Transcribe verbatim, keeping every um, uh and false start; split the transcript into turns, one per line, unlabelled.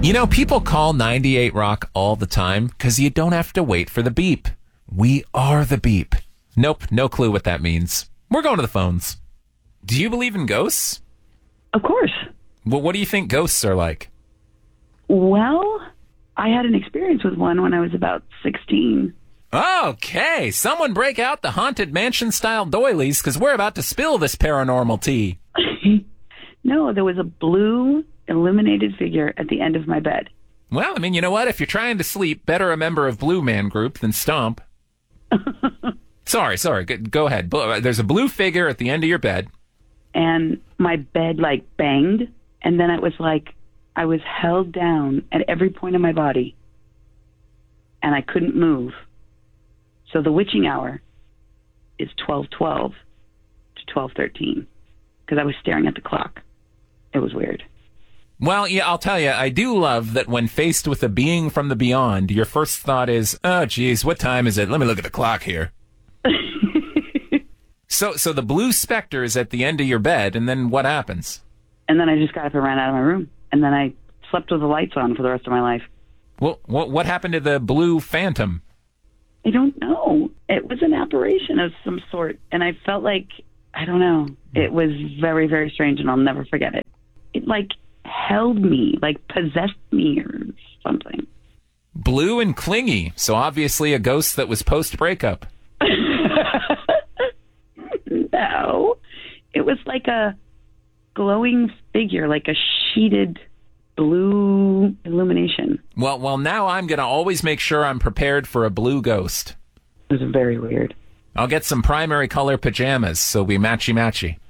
You know, people call ninety-eight Rock all the time because you don't have to wait for the beep. We are the beep. Nope, no clue what that means. We're going to the phones. Do you believe in ghosts?
Of course.
Well, what do you think ghosts are like?
Well, I had an experience with one when I was about sixteen.
Okay, someone break out the Haunted Mansion-style doilies because we're about to spill this paranormal tea.
No, there was a blue illuminated figure at the end of my bed.
Well, I mean, you know what? If you're trying to sleep, better a member of Blue Man Group than Stomp. sorry, sorry. Go, go ahead. There's a blue figure at the end of your bed.
And my bed, like, banged. And then it was like I was held down at every point of my body. And I couldn't move. So the witching hour is twelve twelve to twelve thirteen. Because I was staring at the clock. It was weird.
Well, yeah, I'll tell you, I do love that when faced with a being from the beyond, your first thought is, oh, geez, what time is it? Let me look at the clock here. so so the blue specter is at the end of your bed, and then what happens?
And then I just got up and ran out of my room. And then I slept with the lights on for the rest of my life.
Well, what, what happened to the blue phantom?
I don't know. It was an apparition of some sort, and I felt like, I don't know, it was very, very strange, and I'll never forget it. It, like, held me, like possessed me or something.
Blue and clingy, so obviously a ghost that was post-breakup.
No. It was like a glowing figure, like a sheeted blue illumination.
Well, well, now I'm going to always make sure I'm prepared for a blue ghost.
It was very weird.
I'll get some primary color pajamas, so we matchy-matchy.